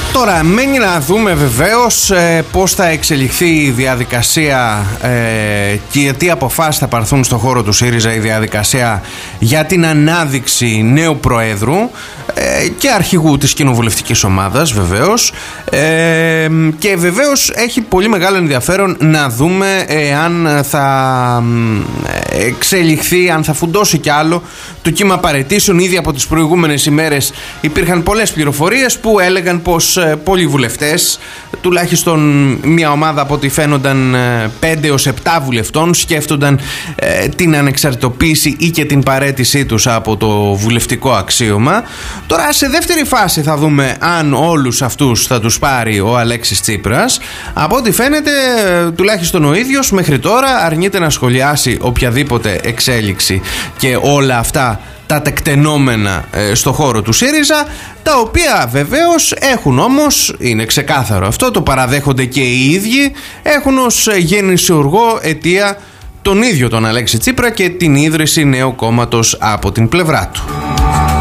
Τώρα μένει να δούμε βεβαίως πώς θα εξελιχθεί η διαδικασία και τι αποφάσεις θα πάρθουν στο χώρο του ΣΥΡΙΖΑ, η διαδικασία για την ανάδειξη νέου Προέδρου και αρχηγού της κοινοβουλευτικής ομάδας βεβαίως, και βεβαίως έχει πολύ μεγάλο ενδιαφέρον να δούμε αν θα εξελιχθεί, αν θα φουντώσει κι άλλο το κύμα παραιτήσεων. Ήδη από τις προηγούμενες ημέρες υπήρχαν πολλές πληροφορίες που έλεγαν πως πολλοί βουλευτές, τουλάχιστον μια ομάδα από ό,τι φαίνονταν 5 έως 7 βουλευτών, σκέφτονταν την ανεξαρτητοποίηση ή και την παραίτησή τους από το βουλευτικό αξίωμα. Τώρα σε δεύτερη φάση θα δούμε αν όλους αυτούς θα τους πάρει ο Αλέξης Τσίπρας. Από ό,τι φαίνεται, τουλάχιστον ο ίδιος μέχρι τώρα αρνείται να σχολιάσει οποιαδήποτε εξέλιξη και όλα αυτά τα τεκτενόμενα στο χώρο του ΣΥΡΙΖΑ, τα οποία βεβαίως έχουν όμως, είναι ξεκάθαρο αυτό, το παραδέχονται και οι ίδιοι, έχουν ως γεννησιουργό αιτία τον ίδιο τον Αλέξη Τσίπρα και την ίδρυση νέου κόμματος από την πλευρά του.